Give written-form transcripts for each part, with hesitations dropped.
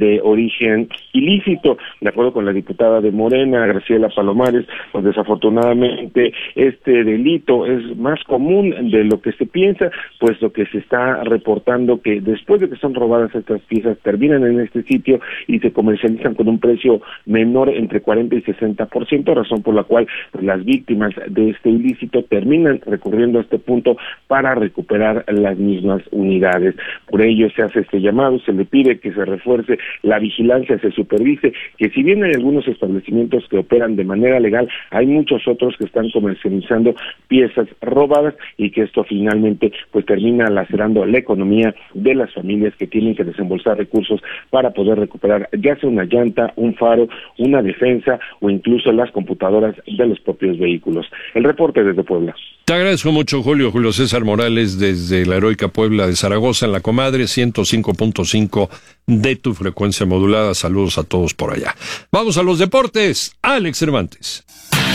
de origen ilícito. De acuerdo con la diputada de Morena, Graciela Palomares, pues desafortunadamente este delito es más común de lo que se piensa, puesto que se está reportando que después de que son robadas estas piezas, terminan en este sitio y se comercializan con un precio menor entre 40 y 60%, razón por la cual las víctimas de este ilícito terminan recurriendo a este punto para recuperar las mismas unidades. Por ello se hace este llamado, se le pide que se refuerce la vigilancia, se supervise, que si bien hay algunos establecimientos que operan de manera legal, hay muchos otros que están comercializando piezas robadas y que esto finalmente pues termina lacerando la economía de las familias que tienen que desembolsar recursos para poder recuperar ya sea una llanta, un faro, una defensa o incluso las computadoras de los propios vehículos. El reporte desde Puebla. Te agradezco mucho, Julio César Morales, desde la heroica Puebla de Zaragoza, en La Comadre, 105.5 de tu frecuencia modulada. Saludos a todos por allá. Vamos a los deportes. Alex Cervantes.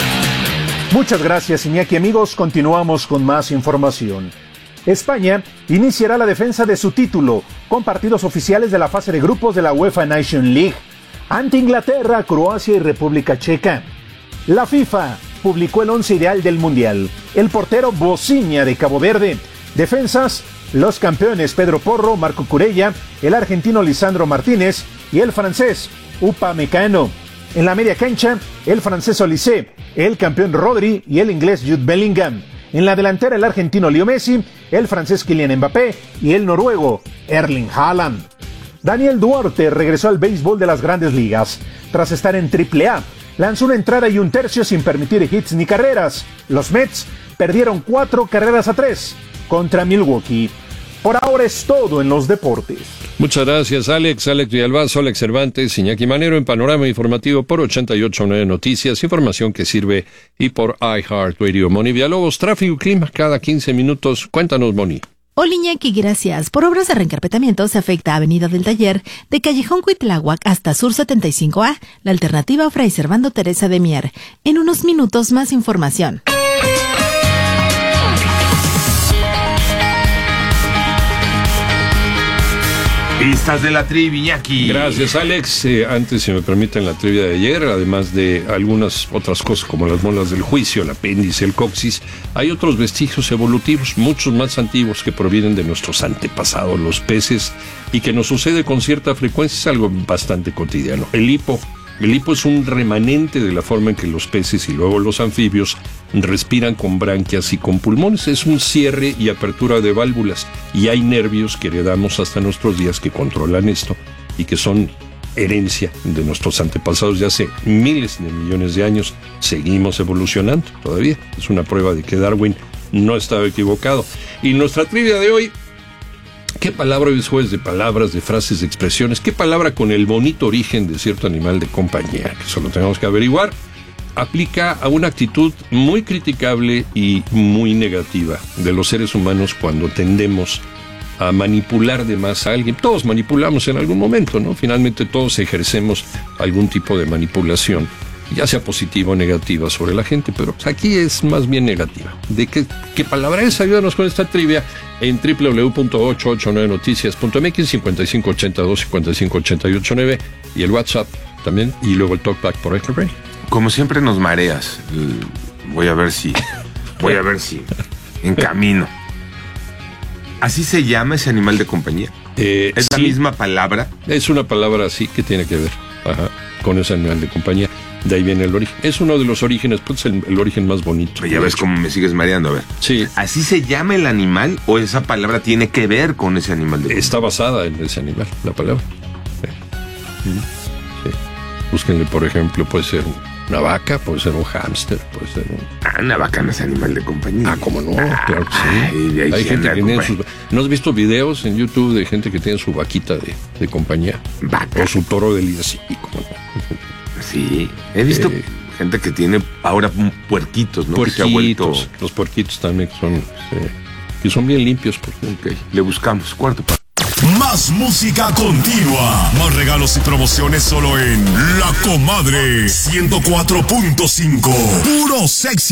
Muchas gracias, Iñaki. Amigos, continuamos con más información. España iniciará la defensa de su título con partidos oficiales de la fase de grupos de la UEFA Nation League ante Inglaterra, Croacia y República Checa. La FIFA publicó el 11 ideal del Mundial. El portero Bociña de Cabo Verde. Defensas, los campeones Pedro Porro, Marco Curella, el argentino Lisandro Martínez y el francés Upamecano. En la media cancha, el francés Olise, el campeón Rodri y el inglés Jude Bellingham. En la delantera, el argentino Leo Messi, el francés Kylian Mbappé y el noruego Erling Haaland. Daniel Duarte regresó al béisbol de las Grandes Ligas. Tras estar en AAA, lanzó una entrada y un tercio sin permitir hits ni carreras. Los Mets perdieron 4-3 contra Milwaukee. Por ahora es todo en los deportes. Muchas gracias, Alex Villalbazo, Alex Cervantes, Iñaki Manero en Panorama Informativo por 88.9 Noticias, información que sirve, y por iHeartRadio. Moni Villalobos, tráfico y clima cada 15 minutos. Cuéntanos, Moni. Hola, Iñaki, gracias. Por obras de reencarpetamiento se afecta a Avenida del Taller, de Callejón Cuitláhuac hasta Sur 75A, la alternativa Fray Servando Teresa de Mier. En unos minutos más información. Pistas de la trivia, Iñaki. Gracias, Alex. Antes, si me permiten, la trivia de ayer, además de algunas otras cosas como las muelas del juicio, el apéndice, el coxis, hay otros vestigios evolutivos, muchos más antiguos, que provienen de nuestros antepasados, los peces, y que nos sucede con cierta frecuencia. Es algo bastante cotidiano. El hipo es un remanente de la forma en que los peces y luego los anfibios respiran con branquias y con pulmones. Es un cierre y apertura de válvulas, y hay nervios que heredamos hasta nuestros días que controlan esto y que son herencia de nuestros antepasados de hace miles de millones de años. Seguimos evolucionando todavía. Es una prueba de que Darwin no estaba equivocado. Y nuestra trivia de hoy: ¿qué palabra, hoy es jueves de palabras, de frases, de expresiones, qué palabra con el bonito origen de cierto animal de compañía, que solo tenemos que averiguar, aplica a una actitud muy criticable y muy negativa de los seres humanos cuando tendemos a manipular de más a alguien? Todos manipulamos en algún momento, ¿no? Finalmente todos ejercemos algún tipo de manipulación, ya sea positiva o negativa, sobre la gente, pero aquí es más bien negativa. ¿De qué palabra es? Ayúdanos con esta trivia en www.889noticias.mx, 5582-55889, y el WhatsApp también, y luego el TalkBack por Extra. Como siempre nos mareas. Voy a ver si en camino. ¿Así se llama ese animal de compañía? ¿Es la misma palabra? Es una palabra así que tiene que ver con ese animal de compañía. De ahí viene el origen. Es uno de los orígenes, pues el origen más bonito. Ya ves cómo me sigues mareando, a ver. Sí. ¿Así se llama el animal o esa palabra tiene que ver con ese animal de compañía? Está basada en ese animal, la palabra. Sí. Búsquenle, por ejemplo, puede ser una vaca, puede ser un hámster, puede ser una vaca no es animal de compañía. ¿Cómo no? Claro que sí. Hay gente que tiene ¿no has visto videos en YouTube de gente que tiene su vaquita de compañía? Vaca. O su toro de lidia, sí, ¿cómo no? Sí, he visto gente que tiene ahora puerquitos, ¿no? Puerquitos, los puerquitos también que son bien limpios. Okay. Le buscamos, cuarto. Más música continua, más regalos y promociones solo en La Comadre 104.5. Puro sexy.